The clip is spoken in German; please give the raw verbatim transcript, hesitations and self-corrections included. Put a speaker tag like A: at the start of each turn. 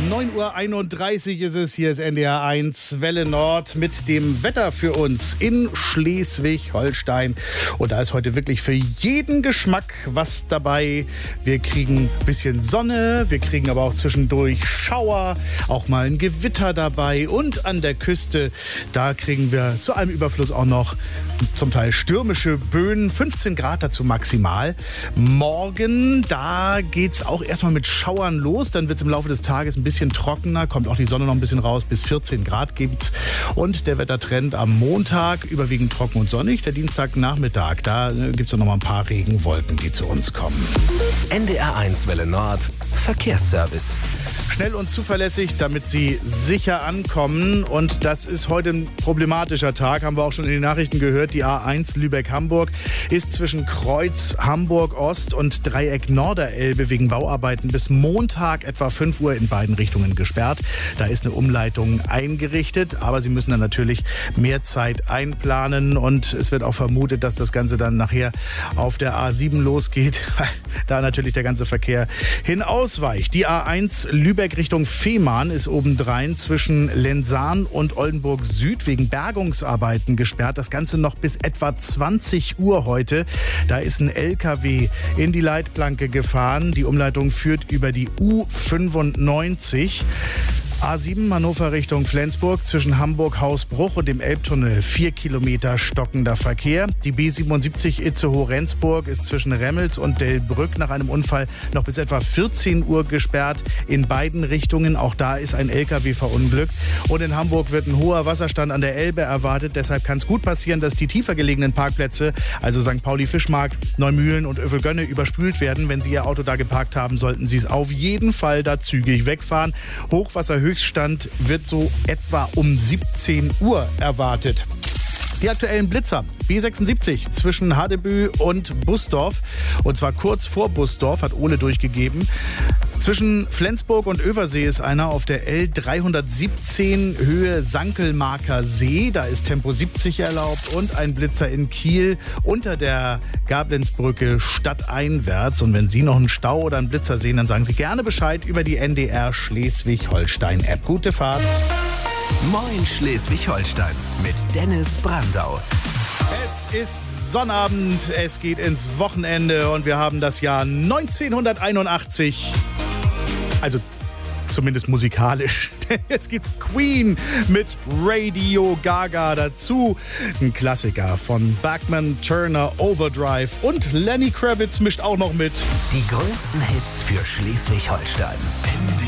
A: neun Uhr einunddreißig ist es, hier ist N D R eins Welle Nord mit dem Wetter für uns in Schleswig-Holstein. Und da ist heute wirklich für jeden Geschmack was dabei. Wir kriegen ein bisschen Sonne, wir kriegen aber auch zwischendurch Schauer, auch mal ein Gewitter dabei. Und an der Küste, da kriegen wir zu allem Überfluss auch noch zum Teil stürmische Böen, fünfzehn Grad dazu maximal. Morgen, da geht's auch erstmal mit Schauern los, dann wird es im Laufe des Tages ein bisschen trockener, kommt auch die Sonne noch ein bisschen raus, bis vierzehn Grad gibt. Und der Wettertrend am Montag überwiegend trocken und sonnig. Der Dienstagnachmittag, da gibt es noch mal ein paar Regenwolken, die zu uns kommen.
B: N D R eins Welle Nord, Verkehrsservice.
A: Schnell und zuverlässig, damit Sie sicher ankommen. Und das ist heute ein problematischer Tag, haben wir auch schon in den Nachrichten gehört. Die A eins Lübeck-Hamburg ist zwischen Kreuz Hamburg-Ost und Dreieck Norderelbe wegen Bauarbeiten bis Montag etwa fünf Uhr in beiden Richtungen gesperrt. Da ist eine Umleitung eingerichtet, aber Sie müssen dann natürlich mehr Zeit einplanen. Und es wird auch vermutet, dass das Ganze dann nachher auf der A sieben losgeht, weil da natürlich der ganze Verkehr hinausweicht. Die A eins Lübeck Richtung Fehmarn ist obendrein zwischen Lensahn und Oldenburg Süd wegen Bergungsarbeiten gesperrt. Das Ganze noch bis etwa zwanzig Uhr heute. Da ist ein L K W in die Leitplanke gefahren. Die Umleitung führt über die U fünfundneunzig. A sieben Hannover Richtung Flensburg zwischen Hamburg-Hausbruch und dem Elbtunnel. Vier Kilometer stockender Verkehr. Die B siebenundsiebzig Itzehoe-Rendsburg ist zwischen Remmels und Delbrück nach einem Unfall noch bis etwa vierzehn Uhr gesperrt. In beiden Richtungen. Auch da ist ein L K W verunglückt. Und in Hamburg wird ein hoher Wasserstand an der Elbe erwartet. Deshalb kann es gut passieren, dass die tiefer gelegenen Parkplätze, also Sankt Pauli-Fischmarkt, Neumühlen und Övelgönne, überspült werden. Wenn Sie Ihr Auto da geparkt haben, sollten Sie es auf jeden Fall da zügig wegfahren. Hochwasserhöchststand wird so etwa um siebzehn Uhr erwartet. Die aktuellen Blitzer. B sechsundsiebzig zwischen Hadebü und Busdorf. Und zwar kurz vor Busdorf, hat Ole durchgegeben. Zwischen Flensburg und Översee ist einer auf der L dreihundertsiebzehn Höhe Sankelmarker See. Da ist Tempo siebzig erlaubt. Und ein Blitzer in Kiel unter der Gablenzbrücke stadteinwärts. Und wenn Sie noch einen Stau oder einen Blitzer sehen, dann sagen Sie gerne Bescheid über die N D R Schleswig-Holstein-App. Gute Fahrt.
B: Moin Schleswig-Holstein mit Dennis Brandau.
A: Es ist Sonnabend, es geht ins Wochenende und wir haben das Jahr neunzehnhunderteinundachtzig. Also zumindest musikalisch. Jetzt geht's Queen mit Radio Gaga dazu. Ein Klassiker von Bachman Turner, Overdrive, und Lenny Kravitz mischt auch noch mit.
B: Die größten Hits für Schleswig-Holstein.